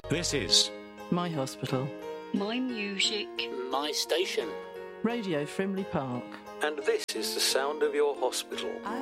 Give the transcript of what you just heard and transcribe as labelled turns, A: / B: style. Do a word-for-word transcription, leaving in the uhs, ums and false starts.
A: This is
B: My hospital.
C: My music.
D: My station.
B: Radio Frimley Park.
A: and this is the sound of your hospital.
B: I